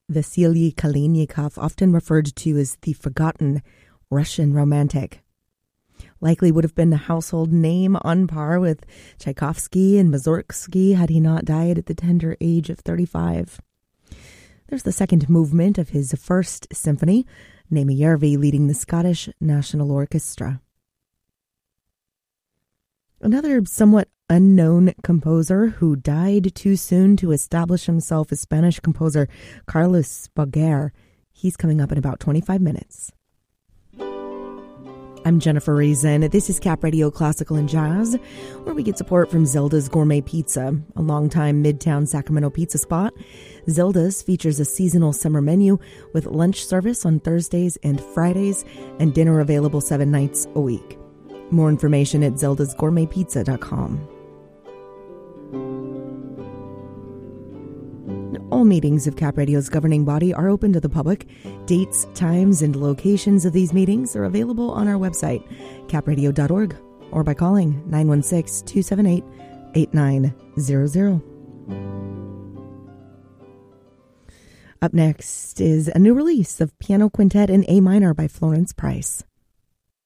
Vasily Kalinikov, often referred to as the forgotten Russian romantic. Likely would have been a household name on par with Tchaikovsky and Mussorgsky had he not died at the tender age of 35. There's the second movement of his first symphony, Naima Järvi leading the Scottish National Orchestra. Another somewhat unknown composer who died too soon to establish himself is Spanish composer Carlos Boger. He's coming up in about 25 minutes. I'm Jennifer Reason. This is Cap Radio Classical and Jazz, where we get support from Zelda's Gourmet Pizza, a longtime Midtown Sacramento pizza spot. Zelda's features a seasonal summer menu with lunch service on Thursdays and Fridays and dinner available 7 nights a week. More information at zeldasgourmetpizza.com. All meetings of Cap Radio's governing body are open to the public. Dates, times, and locations of these meetings are available on our website, capradio.org, or by calling 916-278-8900. Up next is a new release of Piano Quintet in A minor by Florence Price.